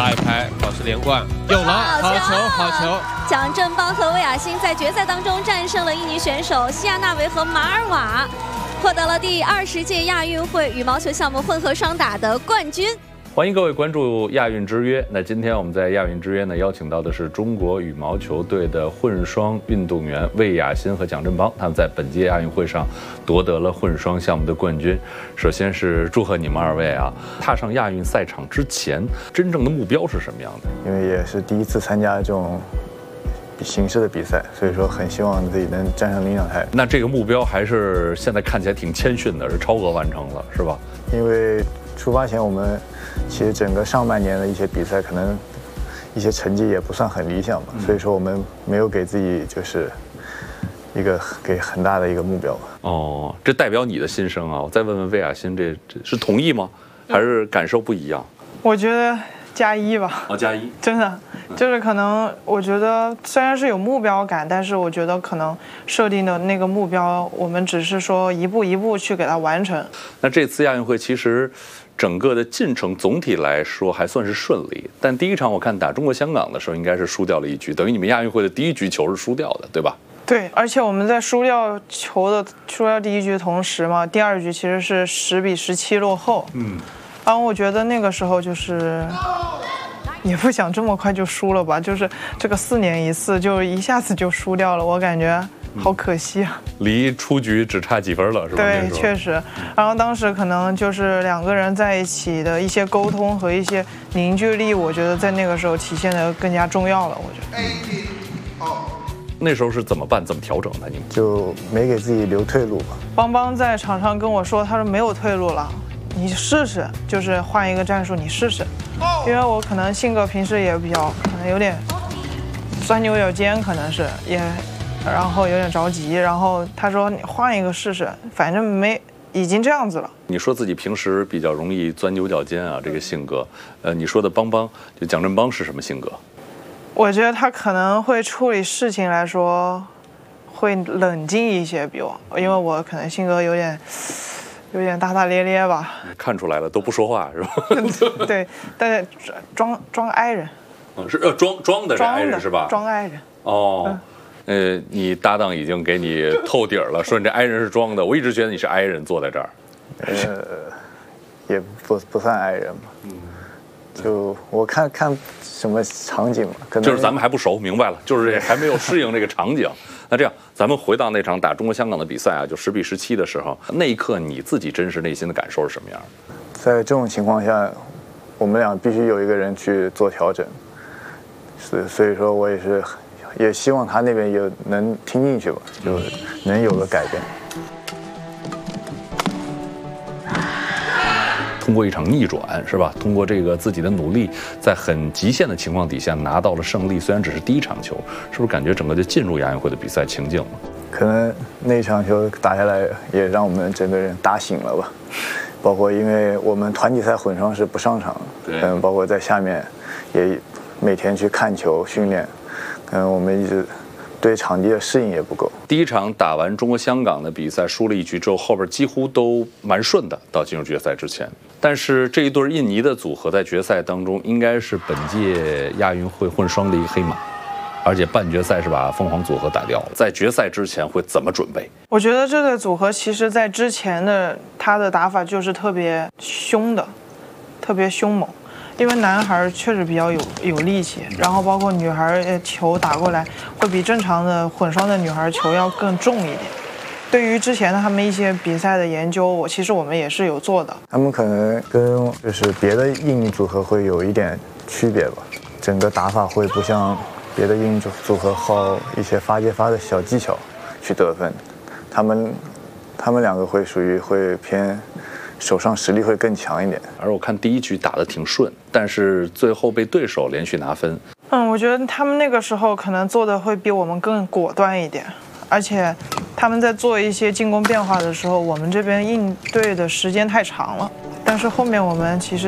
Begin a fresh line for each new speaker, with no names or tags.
杀一拍，保持连贯，有了，好球，好球！
蒋振邦和魏雅欣在决赛当中战胜了印尼选手西亚纳维和马尔瓦，获得了第20届亚运会羽毛球项目混合双打的冠军。
欢迎各位关注亚运之约。那今天我们在亚运之约呢，邀请到的是中国羽毛球队的混双运动员魏雅欣和蒋振邦，他们在本届亚运会上夺得了混双项目的冠军。首先是祝贺你们二位啊！踏上亚运赛场之前，真正的目标是什么样的？
因为也是第一次参加这种形式的比赛，所以说很希望自己能站上领奖台。
那这个目标还是现在看起来挺谦逊的，是超额完成了，是吧？
因为出发前我们其实整个上半年的一些比赛，可能一些成绩也不算很理想嘛，所以说我们没有给自己就是给很大的一个目标吧。
哦，这代表你的心声啊！我再问问魏雅欣，这是同意吗？还是感受不一样？
我觉得+1吧。
哦，+1，
真的，就是可能我觉得虽然是有目标感，但是我觉得可能设定的那个目标，我们只是说一步一步去给它完成。
那这次亚运会其实整个的进程总体来说还算是顺利，但第一场我看打中国香港的时候，应该是输掉了一局，等于你们亚运会的第一局球是输掉的，对吧？
对，而且我们在输掉第一局的同时嘛，第二局其实是10比17落后。然后我觉得那个时候就是也不想这么快就输了吧，就是这个4年一次就一下子就输掉了，我感觉好可惜啊。
离出局只差几分了，是吧？
对，确实。然后当时可能就是两个人在一起的一些沟通和一些凝聚力，我觉得在那个时候体现的更加重要了。我觉得。
那时候是怎么办？怎么调整的？你们
就没给自己留退路吧。
邦邦在场上跟我说，他说没有退路了，你试试，就是换一个战术，你试试。因为我可能性格平时也比较可能有点钻牛角尖，可能是然后有点着急，然后他说你换一个试试，反正已经这样子了。
你说自己平时比较容易钻牛角尖啊，这个性格，你说的邦邦就蒋振邦是什么性格？
我觉得他可能会处理事情来说会冷静一些，比我，因为我可能性格有点大大咧咧吧。
看出来了，都不说话是吧？
对，但是装爱人。
是装的是爱人是吧？
装爱人。
哦。你搭档已经给你透底了，说你这爱人是装的。我一直觉得你是爱人坐在这儿。
也不算爱人吧。就我看什么场景嘛，可能
就是咱们还不熟，明白了，就是还没有适应这个场景。那这样，咱们回到那场打中国香港的比赛啊，就10比17的时候，那一刻你自己真实内心的感受是什么样的？
在这种情况下，我们俩必须有一个人去做调整，所以说我也希望他那边也能听进去吧，就能有个改变。
通过一场逆转是吧？通过这个自己的努力，在很极限的情况底下拿到了胜利。虽然只是第一场球，是不是感觉整个就进入亚运会的比赛情境了？
可能那场球打下来，也让我们整个人打醒了吧。包括因为我们团体赛混双是不上场，包括在下面也每天去看球训练，我们一直对场地的适应也不够。
第一场打完中国香港的比赛，输了一局之后，后边几乎都蛮顺的，到进入决赛之前。但是这一对印尼的组合在决赛当中，应该是本届亚运会混双的一个黑马，而且半决赛是把凤凰组合打掉了。在决赛之前会怎么准备？
我觉得这对组合其实在之前的他的打法就是特别凶的，特别凶猛。因为男孩确实比较有力气，然后包括女孩球打过来会比正常的混双的女孩球要更重一点。对于之前他们一些比赛的研究，其实我们也是有做的。
他们可能跟就是别的印尼组合会有一点区别吧，整个打法会不像别的印尼组合靠一些发接发的小技巧去得分，他们两个会属于会偏手上实力会更强一点。
而我看第一局打得挺顺，但是最后被对手连续拿分。
我觉得他们那个时候可能做的会比我们更果断一点，而且他们在做一些进攻变化的时候，我们这边应对的时间太长了。但是后面我们其实